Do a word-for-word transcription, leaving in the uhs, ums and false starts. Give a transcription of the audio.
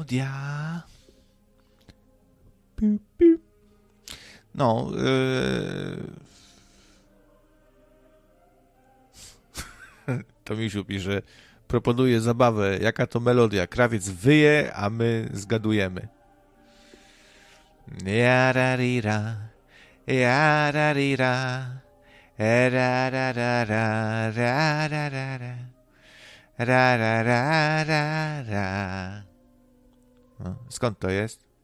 melodia. Piu, piu. No, yy... to Misiu pisze, proponuje zabawę. Jaka to melodia? Krawiec wyje, a my zgadujemy. Jararira, jararira, rararara, rararara, rararara. No, skąd to jest?